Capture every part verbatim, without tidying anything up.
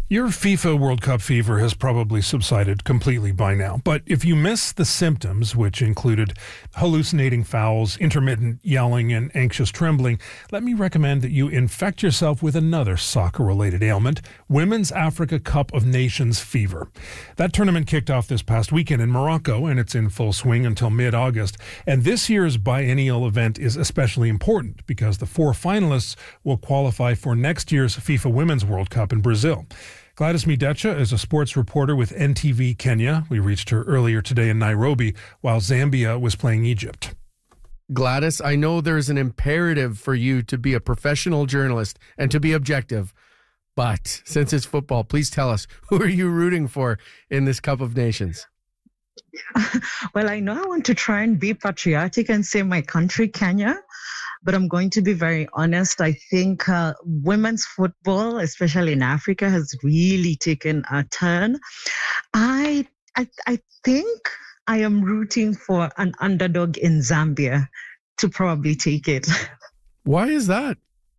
Your FIFA World Cup fever has probably subsided completely by now, but if you miss the symptoms, which included hallucinating fouls, intermittent yelling, and anxious trembling, let me recommend that you infect yourself with another soccer-related ailment, Women's Africa Cup of Nations fever. That tournament kicked off this past weekend in Morocco, and it's in full swing until mid-August. And this year's biennial event is especially important because the four finalists will qualify for next year's FIFA Women's World Cup in Brazil. Gladys Midecha is a sports reporter with N T V Kenya. We reached her earlier today in Nairobi while Zambia was playing Egypt. Gladys, I know there's an imperative for you to be a professional journalist and to be objective, but since it's football, please tell us, who are you rooting for in this Cup of Nations? Well, I know I want to try and be patriotic and say my country, Kenya, but I'm going to be very honest. I think uh, women's football, especially in Africa, has really taken a turn. I, I, I think I am rooting for an underdog in Zambia to probably take it. Why is that?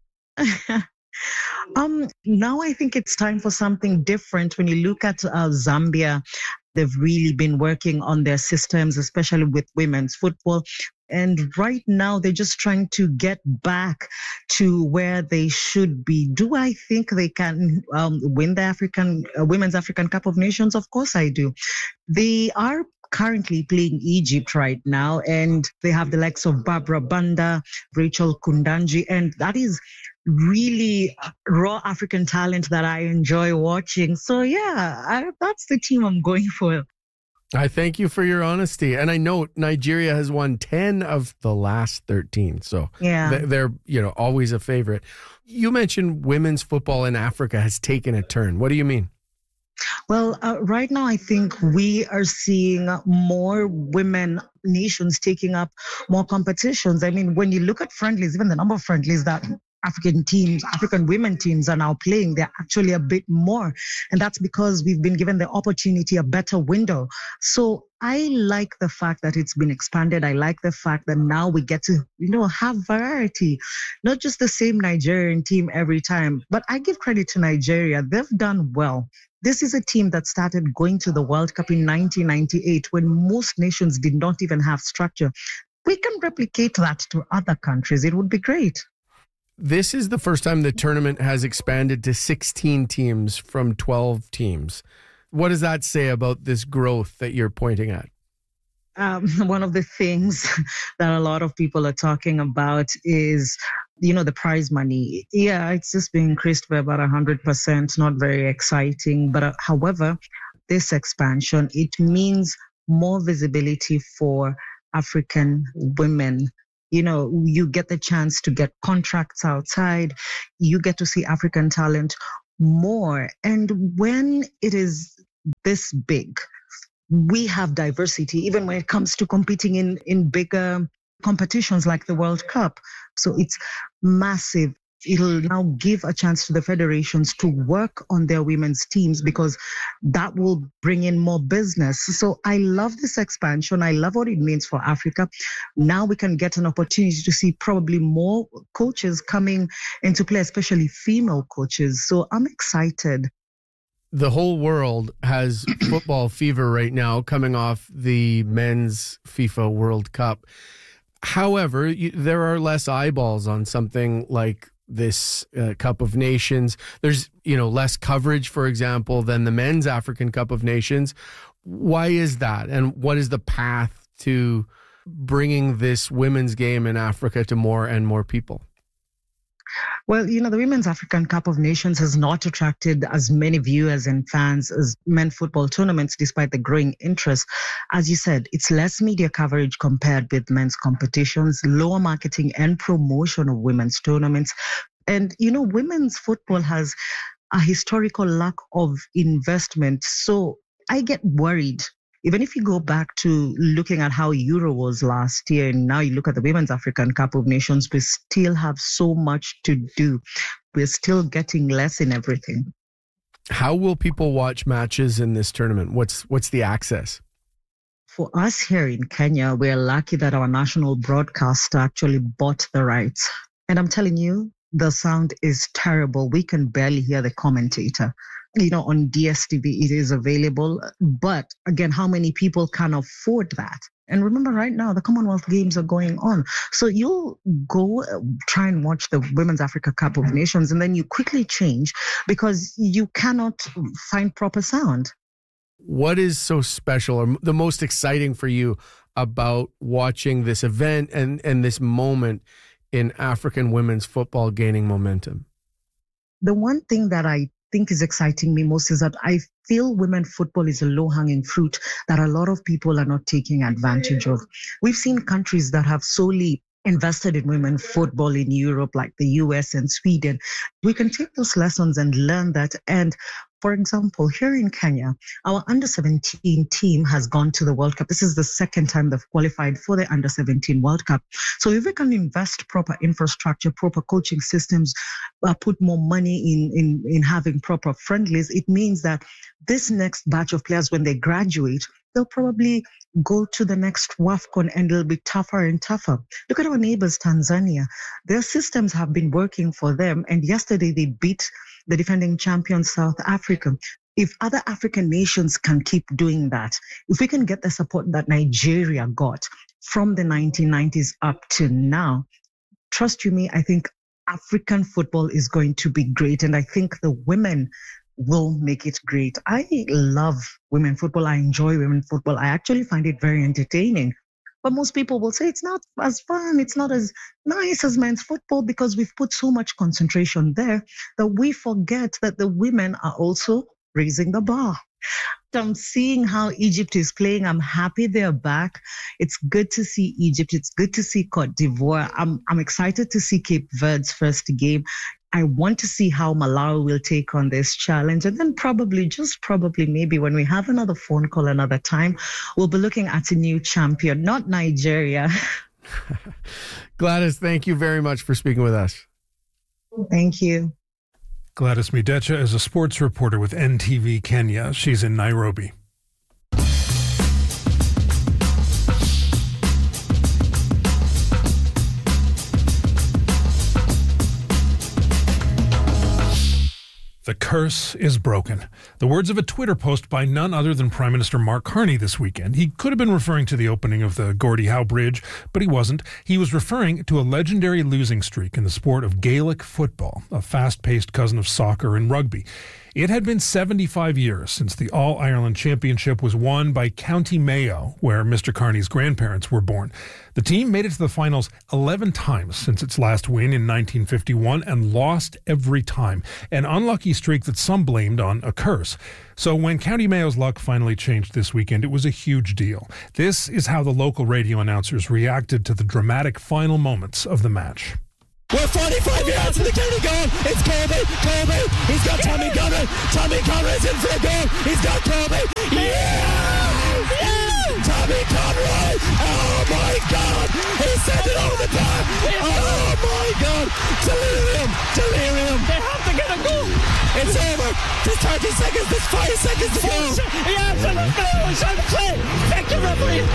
um, now I think it's time for something different. When you look at uh, Zambia, they've really been working on their systems, especially with women's football. And right now, they're just trying to get back to where they should be. Do I think they can um, win the African uh, Women's African Cup of Nations? Of course I do. They are currently playing Egypt right now, and they have the likes of Barbara Banda, Rachel Kundanji, and that is really raw African talent that I enjoy watching. So yeah, I, that's the team I'm going for. I thank you for your honesty. And I note Nigeria has won ten of the last thirteen. So yeah. they're, you know, always a favorite. You mentioned women's football in Africa has taken a turn. What do you mean? Well, uh, right now, I think we are seeing more women nations taking up more competitions. I mean, when you look at friendlies, even the number of friendlies that African teams, African women teams are now playing, they're actually a bit more. And that's because we've been given the opportunity, a better window. So I like the fact that it's been expanded. I like the fact that now we get to, you know, have variety, not just the same Nigerian team every time. But I give credit to Nigeria. They've done well. This is a team that started going to the World Cup in nineteen ninety-eight when most nations did not even have structure. We can replicate that to other countries. It would be great. This is the first time the tournament has expanded to sixteen teams from twelve teams. What does that say about this growth that you're pointing at? Um, one of the things that a lot of people are talking about is, you know, the prize money. Yeah, it's just been increased by about one hundred percent, not very exciting. But uh, however, this expansion, it means more visibility for African women. You know, you get the chance to get contracts outside. You get to see African talent more. And when it is this big, we have diversity, even when it comes to competing in, in bigger competitions like the World Cup. So it's massive. It'll now give a chance to the federations to work on their women's teams because that will bring in more business. So I love this expansion. I love what it means for Africa. Now we can get an opportunity to see probably more coaches coming into play, especially female coaches. So I'm excited. The whole world has football fever right now coming off the men's FIFA World Cup. However, you, there are less eyeballs on something like this uh, Cup of Nations. There's, you know, less coverage, for example, than the men's African Cup of Nations. Why is that? And what is the path to bringing this women's game in Africa to more and more people? Well, you know, the Women's African Cup of Nations has not attracted as many viewers and fans as men's football tournaments, despite the growing interest. As you said, it's less media coverage compared with men's competitions, lower marketing and promotion of women's tournaments. And, you know, women's football has a historical lack of investment. So I get worried. Even if you go back to looking at how Euro was last year, and now you look at the Women's African Cup of Nations, we still have so much to do. We're still getting less in everything. How will people watch matches in this tournament? What's what's the access? For us here in Kenya, we're lucky that our national broadcaster actually bought the rights. And I'm telling you, the sound is terrible. We can barely hear the commentator. You know, on D S T V, it is available. But again, how many people can afford that? And remember, right now, the Commonwealth Games are going on. So you'll go try and watch the Women's Africa Cup of Nations, and then you quickly change because you cannot find proper sound. What is so special or the most exciting for you about watching this event and, and this moment in African women's football gaining momentum? The one thing that I think is exciting me most is that I feel women football is a low-hanging fruit that a lot of people are not taking advantage of. We've seen countries that have solely invested in women football in Europe, like the U S and Sweden. We can take those lessons and learn that. And for example, here in Kenya, our under seventeen team has gone to the World Cup. This is the second time they've qualified for the under seventeen World Cup. So if we can invest proper infrastructure, proper coaching systems, uh, put more money in, in, in having proper friendlies, it means that this next batch of players, when they graduate, they'll probably go to the next WAFCON and it'll be tougher and tougher. Look at our neighbors, Tanzania. Their systems have been working for them. And yesterday they beat the defending champion, South Africa. If other African nations can keep doing that, if we can get the support that Nigeria got from the nineteen nineties up to now, trust you me, I think African football is going to be great. And I think the women will make it great. I love women football. I enjoy women football. I actually find it very entertaining. But most people will say it's not as fun, it's not as nice as men's football because we've put so much concentration there that we forget that the women are also raising the bar. I'm seeing how Egypt is playing. I'm happy they're back. It's good to see Egypt. It's good to see Cote d'Ivoire. I'm I'm excited to see Cape Verde's first game. I want to see how Malawi will take on this challenge. And then probably, just probably, maybe when we have another phone call another time, we'll be looking at a new champion, not Nigeria. Gladys, thank you very much for speaking with us. Thank you. Gladys Midecha is a sports reporter with N T V Kenya. She's in Nairobi. The curse is broken. The words of a Twitter post by none other than Prime Minister Mark Carney this weekend. He could have been referring to the opening of the Gordie Howe Bridge, but he wasn't. He was referring to a legendary losing streak in the sport of Gaelic football, a fast-paced cousin of soccer and rugby. It had been seventy-five years since the All-Ireland Championship was won by County Mayo, where Mister Carney's grandparents were born. The team made it to the finals eleven times since its last win in nineteen fifty-one and lost every time, an unlucky streak that some blamed on a curse. So when County Mayo's luck finally changed this weekend, it was a huge deal. This is how the local radio announcers reacted to the dramatic final moments of the match. We're forty-five yards from the county goal. It's Colby. Colby. He's got Tommy Conroy. Tommy Conroy is in for a goal. He's got Colby. Yeah! Yeah! Tommy Conroy. Oh my God. He sent it over the bar. Oh my God. Delirium. Delirium. They have to get a goal. It's over. There's thirty seconds. There's five seconds to go. Yeah, absolutely. It's on the play. Thank you, referee.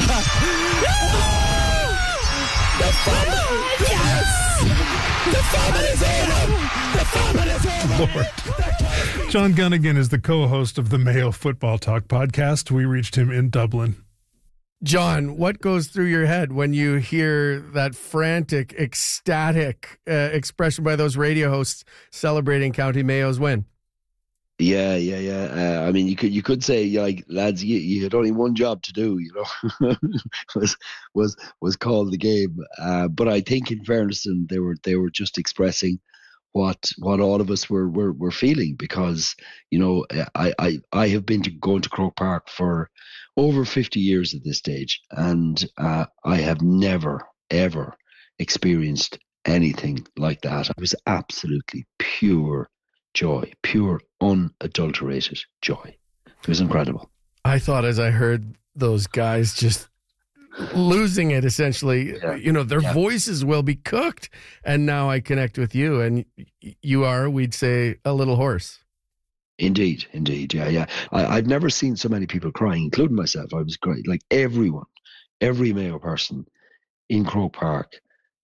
The famine! Yes! The famine is over! The famine is over! Lord. John Gunnigan is the co-host of the Mayo Football Talk podcast. We reached him in Dublin. John, what goes through your head when you hear that frantic, ecstatic uh, expression by those radio hosts celebrating County Mayo's win? Yeah, yeah, yeah. Uh, I mean, you could you could say, like, lads, you, you had only one job to do, you know, was was was call the game. Uh, but I think, in fairness, to them, they were they were just expressing what what all of us were were, were feeling, because, you know, I, I I have been to going to Croke Park for over fifty years at this stage, and uh, I have never ever experienced anything like that. It was absolutely pure joy, pure, unadulterated joy. It was incredible. I thought, as I heard those guys just losing it, essentially, yeah. you know, their yeah. voices will be cooked. And now I connect with you, and you are, we'd say, a little hoarse. Indeed, indeed. Yeah, yeah. I, I've never seen so many people crying, including myself. I was crying. Like everyone, every Mayo person in Croke Park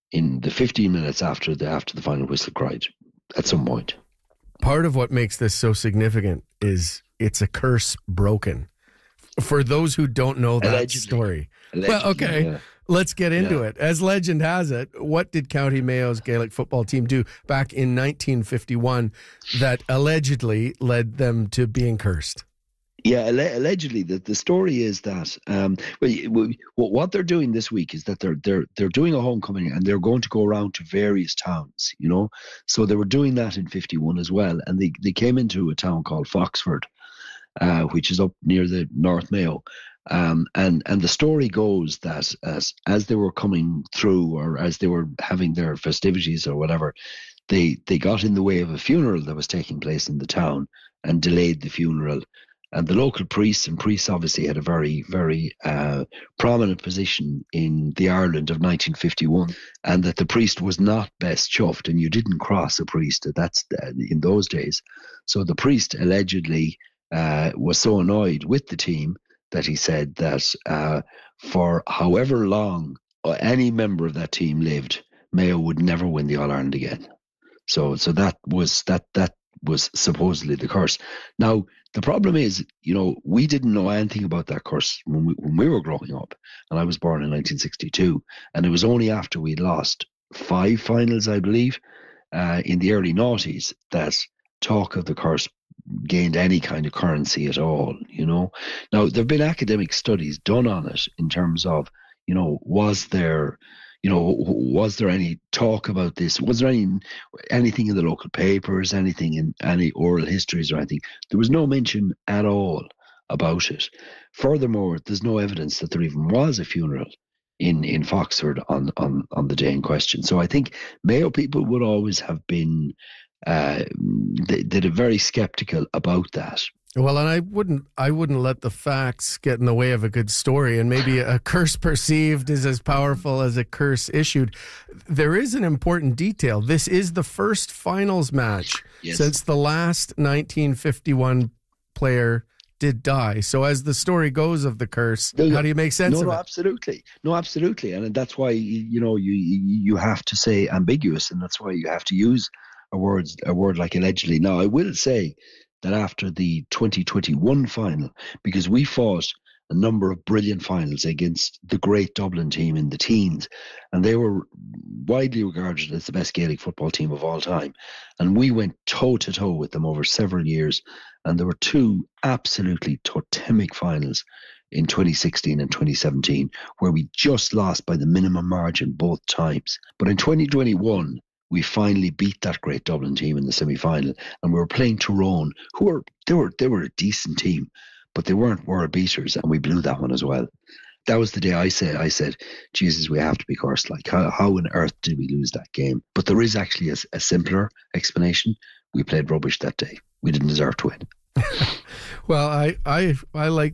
in the fifteen minutes after the after the final whistle cried at some point. Part of what makes this so significant is it's a curse broken. For those who don't know that Allegedly. story. Allegedly, well, okay, yeah. let's get into Yeah. it. As legend has it, what did County Mayo's Gaelic football team do back in nineteen fifty-one that allegedly led them to being cursed? Yeah, alle- allegedly, the, the story is that um, well, y- w- what they're doing this week is that they're they're they're doing a homecoming and they're going to go around to various towns. You know, so they were doing that in fifty-one as well, and they they came into a town called Foxford, uh, which is up near the North Mayo. Um, and and the story goes that as as they were coming through, or as they were having their festivities or whatever, they they got in the way of a funeral that was taking place in the town and delayed the funeral. And the local priests and priests obviously had a very, very uh, prominent position in the Ireland of nineteen fifty-one, and that the priest was not best chuffed, and you didn't cross a priest. That's uh, in those days. So the priest allegedly uh, was so annoyed with the team that he said that uh, for however long any member of that team lived, Mayo would never win the All Ireland again. So, so that was that that was supposedly the curse. Now, the problem is, you know, we didn't know anything about that curse when we when we were growing up, and I was born in nineteen sixty-two, and it was only after we'd lost five finals, I believe, uh, in the early noughties that talk of the curse gained any kind of currency at all, you know. Now, there have been academic studies done on it in terms of, you know, was there, you know, was there any talk about this? Was there any anything in the local papers, anything in any oral histories or anything? There was no mention at all about it. Furthermore, there's no evidence that there even was a funeral in, in Foxford on, on, on the day in question. So I think Mayo people would always have been uh, they, they're very skeptical about that. Well, and I wouldn't I wouldn't let the facts get in the way of a good story, and maybe a curse perceived is as powerful as a curse issued. There is an important detail. This is the first finals match Yes. since the last nineteen fifty-one player did die. So as the story goes of the curse, No, how do you make sense no, of no, it? absolutely. No, absolutely. And that's why, you know, you you have to say ambiguous, and that's why you have to use a word, a word like allegedly. Now, I will say that after the twenty twenty-one final, because we fought a number of brilliant finals against the great Dublin team in the teens, and they were widely regarded as the best Gaelic football team of all time. And we went toe-to-toe with them over several years, and there were two absolutely totemic finals in twenty sixteen and twenty seventeen, where we just lost by the minimum margin both times. But in twenty twenty-one, we finally beat that great Dublin team in the semi-final, and we were playing Tyrone, who were they were they were a decent team, but they weren't world beaters, and we blew that one as well. That was the day I said, I said, Jesus, we have to be cursed. Like, how, how on earth did we lose that game? But there is actually a, a simpler explanation. We played rubbish that day. We didn't deserve to win. Well, I, I, I like